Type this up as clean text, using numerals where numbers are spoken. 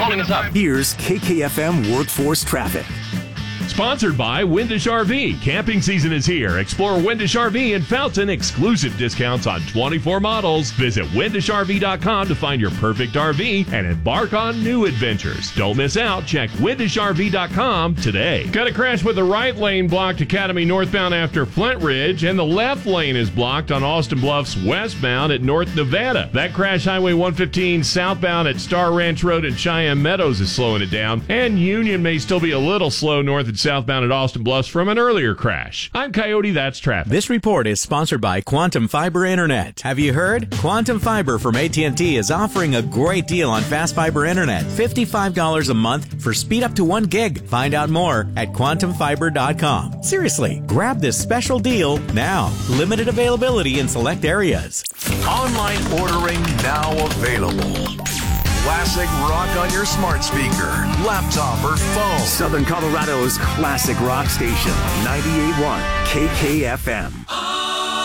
holding us up. Here's KKFM Workforce Traffic. Sponsored by Windish RV. Camping season is here. Explore Windish RV in Fountain. Exclusive discounts on 24 models. Visit WindishRV.com to find your perfect RV and embark on new adventures. Don't miss out. Check WindishRV.com today. Got a crash with the right lane blocked Academy northbound after Flint Ridge, and the left lane is blocked on Austin Bluffs westbound at North Nevada. That crash, Highway 115 southbound at Star Ranch Road and Cheyenne Meadows, is slowing it down, and Union may still be a little slow north and southbound at Austin Bluffs from an earlier crash. I'm Coyote, that's traffic. This report is sponsored by Quantum Fiber Internet. Have you heard? Quantum Fiber from AT&T is offering a great deal on fast fiber internet. $55 a month for speed up to 1 gig. Find out more at quantumfiber.com. Seriously, grab this special deal now. Limited availability in select areas. Online ordering now available. Classic rock on your smart speaker, laptop, or phone. Southern Colorado's classic rock station, 98.1 KKFM.